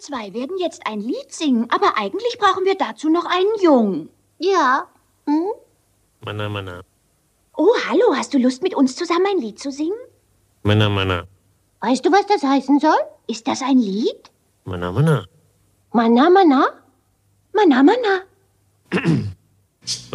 zwei werden jetzt ein Lied singen, aber eigentlich brauchen wir dazu noch einen Jungen. Ja. Hm? Mana, mana. Oh, hallo, hast du Lust, mit uns zusammen ein Lied zu singen? Mana, mana. Weißt du, was das heißen soll? Ist das ein Lied? Mana, mana. Mana, mana? Mana, mana.